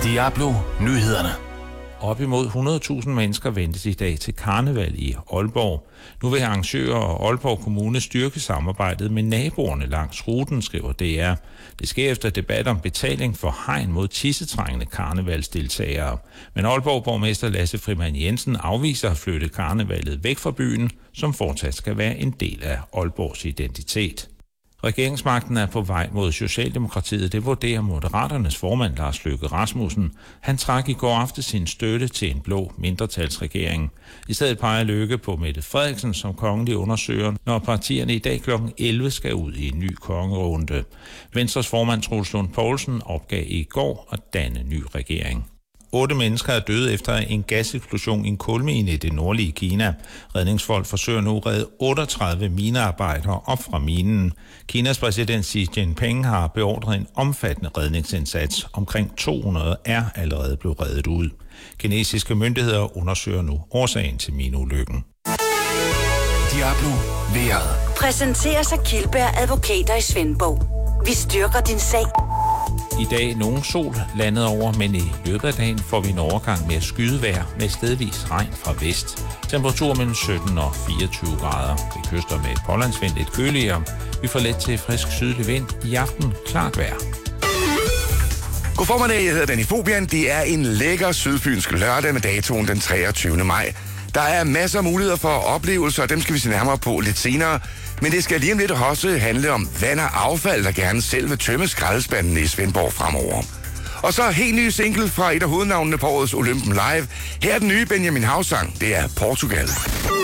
Diablo Nyhederne. Op imod 100.000 mennesker ventes i dag til karneval i Aalborg. Nu vil arrangører og Aalborg Kommune styrke samarbejdet med naboerne langs ruten, skriver DR. Det sker efter debat om betaling for hegn mod tissetrængende karnevalsdeltagere. Men Aalborg-borgmester Lasse Frimann Jensen afviser at flytte karnevalet væk fra byen, som fortsat skal være en del af Aalborgs identitet. Regeringsmagten er på vej mod Socialdemokratiet, det vurderer Moderaternes formand Lars Løkke Rasmussen. Han trak i går aftes sin støtte til en blå mindretalsregering. I stedet peger Løkke på Mette Frederiksen som kongelig undersøger, når partierne i dag kl. 11 skal ud i en ny kongerunde. Venstres formand Troels Lund Poulsen opgav i går at danne ny regering. 8 mennesker er døde efter en gaseksplosion i en kulmine i det nordlige Kina. Redningsfolk forsøger nu at redde 38 minearbejdere op fra minen. Kinas præsident Xi Jinping har beordret en omfattende redningsindsats. Omkring 200 er allerede blevet reddet ud. Kinesiske myndigheder undersøger nu årsagen til mineulykken. Diablo vejret. Præsenteres af Kildberg Advokater i Svendborg. Vi styrker din sag. I dag nogen sol landet over, men i løbet af dagen får vi en overgang med skydevejr med stedvis regn fra vest. Temperatur mellem 17 og 24 grader. Vi kyster med pålandsvind lidt køligere. Vi får let til frisk sydlig vind. I aften klart vejr. God formiddag, jeg hedder Danny Fobian. Det er en lækker sydfynsk lørdag med datoen den 23. maj. Der er masser af muligheder for oplevelser, og dem skal vi se nærmere på lidt senere. Men det skal lige om lidt også handle om vand og affald, der gerne selv vil tømme skraldespanden i Svendborg fremover. Og så helt ny single fra et af hovednavnene på årets Olympen Live. Her er den nye Benjamin Hav-sang. Det er Portugal.